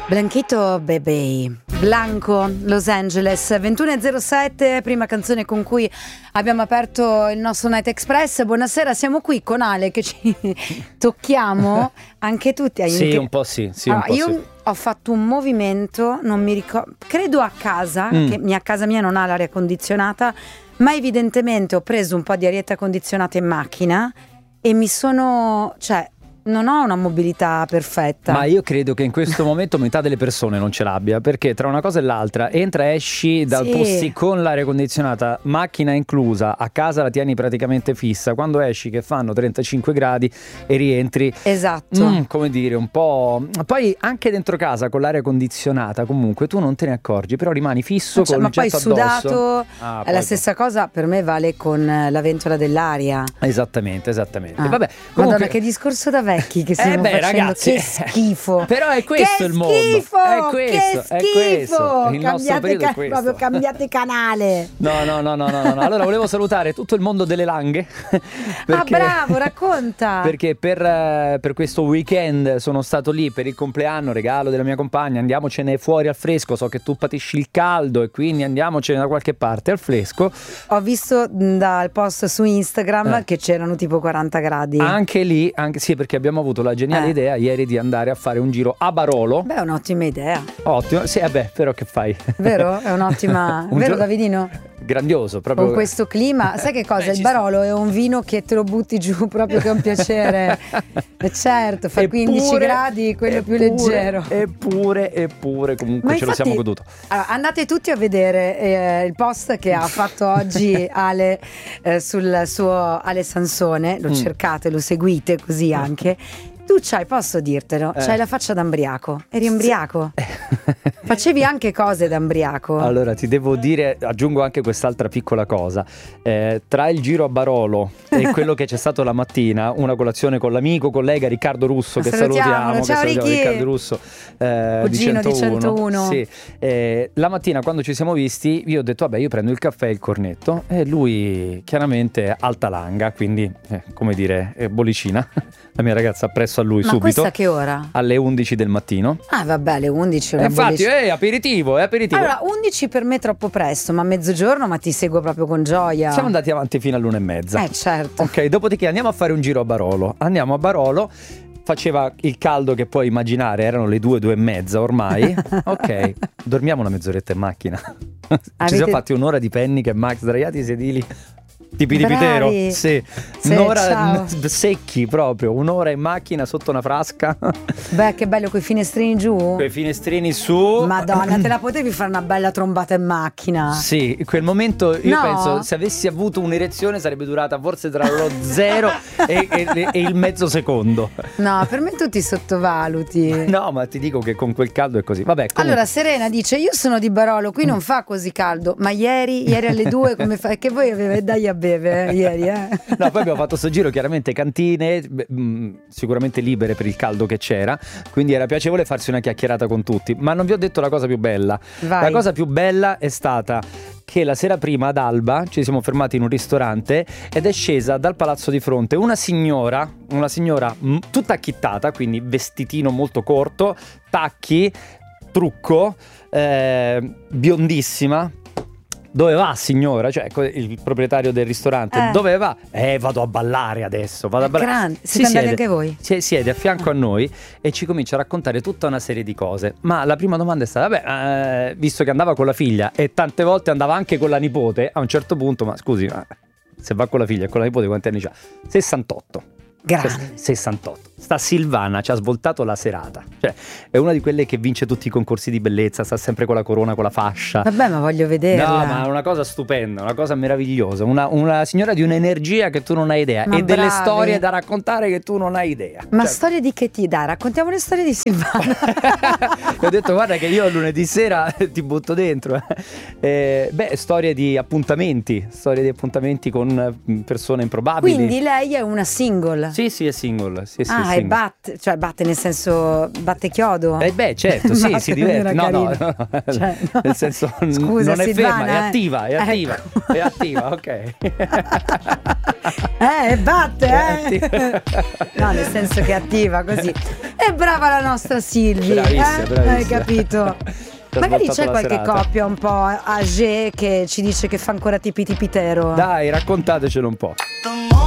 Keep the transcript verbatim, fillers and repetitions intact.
Blanchito Bebè, Blanco, Los Angeles, ventuno e zero sette, prima canzone con cui abbiamo aperto il nostro Night Express. Buonasera, siamo qui con Ale che ci tocchiamo anche tutti. Sì, inter- un po' sì, sì allora, un po' io sì. ho fatto un movimento, non mi ricordo, credo a casa, mm. che mia casa mia non ha l'aria condizionata, ma evidentemente ho preso un po' di arietta condizionata in macchina e mi sono, cioè non ho una mobilità perfetta. Ma io credo che in questo momento metà delle persone non ce l'abbia, perché tra una cosa e l'altra entra e esci dal Sì. posti con l'aria condizionata, macchina inclusa, a casa la tieni praticamente fissa, quando esci che fanno trentacinque gradi e rientri, esatto, mm, come dire, un po'. Poi anche dentro casa con l'aria condizionata comunque tu non te ne accorgi, però rimani fisso cioè, con ma il poi getto sudato addosso. Ah, è poi la stessa cosa per me, vale con la ventola dell'aria. Esattamente, esattamente. Ah. Vabbè, Madonna, comunque... che discorso da vecchi che stiamo eh beh, facendo, ragazzi, che schifo. Però è questo che il mondo. schifo, È questo, che è schifo. questo. Il nostro Cambiate periodo ca- è questo. proprio cambiate canale. No, no, no, no, no, no. Allora volevo salutare tutto il mondo delle langhe. Perché, ah, bravo, racconta. Perché per, uh, per questo weekend sono stato lì per il compleanno, regalo della mia compagna. Andiamocene fuori al fresco. So che tu patisci il caldo e quindi andiamocene da qualche parte al fresco. Ho visto dal post su Instagram eh. che c'erano tipo quaranta gradi. Anche lì, anche, sì, perché abbiamo avuto la geniale eh. idea ieri di andare a fare un giro a Barolo. Beh, è un'ottima idea. Ottimo, sì, vabbè, però che fai? Vero? È un'ottima. un Vero, gio- Davidino? Grandioso, proprio. Con questo clima, sai che cosa? Beh, il ci Barolo è un vino che te lo butti giù proprio, che è un piacere. E certo, fa Eppure, quindici gradi, quello eppure, più leggero. Eppure, eppure, comunque Ma ce infatti, lo siamo goduto. Allora, andate tutti a vedere eh, il post che ha fatto oggi Ale eh, sul suo Ale Sansone, lo Mm. cercate, lo seguite così anche. Tu c'hai, posso dirtelo, Eh. c'hai la faccia d'ambriaco. Eri ambriaco? Facevi anche cose d'ambriaco? Allora ti devo dire, aggiungo anche quest'altra piccola cosa, eh, tra il giro a Barolo e quello che c'è stato la mattina, una colazione con l'amico, collega Riccardo Russo, che salutiamo, che ciao salutiamo Ricky. Riccardo Russo, eh, Cugino di di centouno, centouno. Sì. Eh, la mattina quando ci siamo visti io ho detto vabbè, io prendo il caffè e il cornetto, e lui chiaramente alta langa, quindi eh, come dire, eh, bollicina. La mia ragazza appresso a lui Ma subito. questa che ora? Alle undici del mattino. Ah vabbè, alle undici una E infatti bollicina. è aperitivo, è aperitivo. Allora, undici per me è troppo presto, ma a mezzogiorno, ma ti seguo proprio con gioia. Siamo andati avanti fino all'una e mezza. Eh certo. Ok, dopodiché andiamo a fare un giro a Barolo. Andiamo a Barolo. Faceva il caldo che puoi immaginare, erano le due, due e mezza ormai. Ok, dormiamo una mezz'oretta in macchina. Ci Avete- siamo fatti un'ora di pennica e Max, sdraiati i sedili. Tipi di Pitero, Bravi. sì, Sì, un'ora ciao. n- secchi proprio, un'ora in macchina sotto una frasca, Beh, che bello quei finestrini giù. quei finestrini su. Madonna, te la potevi fare una bella trombata in macchina. Sì, in quel momento io No. penso se avessi avuto un'erezione sarebbe durata forse tra lo zero e, e- e il mezzo secondo. No, per me tu ti sottovaluti. No, ma ti dico che con quel caldo è così. Vabbè, comunque. Allora Serena dice: io sono di Barolo, qui non fa così caldo. Ma ieri, ieri alle due come fa? Che voi avete dai a beve eh, ieri eh? No, poi abbiamo fatto sto giro, chiaramente cantine, beh, mh, sicuramente libere per il caldo che c'era, quindi era piacevole farsi una chiacchierata con tutti. Ma non vi ho detto la cosa più bella. Vai. La cosa più bella è stata che la sera prima ad Alba ci siamo fermati in un ristorante ed è scesa dal palazzo di fronte una signora, una signora mh, tutta acchittata, quindi vestitino molto corto, tacchi, trucco, eh, biondissima. Dove va signora? Cioè il proprietario del ristorante, Eh. dove va? Eh, vado a ballare adesso, vado a ballare. Grande, Si siete andati siede- anche voi? si- siede a fianco a noi e ci comincia a raccontare tutta una serie di cose. Ma la prima domanda è stata, vabbè, eh, visto che andava con la figlia e tante volte andava anche con la nipote, a un certo punto, ma scusi, ma se va con la figlia e con la nipote quanti anni c'ha? sessantotto. Grande. sessantotto. Sta Silvana ci ha svoltato la serata. Cioè, è una di quelle che vince tutti i concorsi di bellezza, sta sempre con la corona, con la fascia. Vabbè, ma voglio vederla. No, ma è una cosa stupenda, una cosa meravigliosa. Una, una signora di un'energia che tu non hai idea. Ma e delle bravi. storie da raccontare che tu non hai idea. Ma Cioè, storie di che ti dà? Raccontiamo le storie di Silvana. e ho detto guarda che io lunedì sera ti butto dentro. Eh, beh, storie di appuntamenti, storie di appuntamenti con eh, persone improbabili. Quindi lei è una single. Sì, sì, è single. Sì, sì, Ah, sì, Ah, e batte, cioè batte nel senso batte chiodo? Eh beh, certo, sì, si diverte. No, no, no, no. Cioè, no. Nel senso, scusa, non è Silvana, ferma, è eh. attiva, è attiva, Ecco. è attiva, ok. Eh, batte, È eh. attiva. No, nel senso che è attiva così. E brava la nostra Silvi, Bravissima, eh? bravissima. Hai capito? Ti ha Magari svoltato c'è la qualche serata. coppia un po' âgée che ci dice che fa ancora tipi tipitero. Dai, raccontatecelo un po'.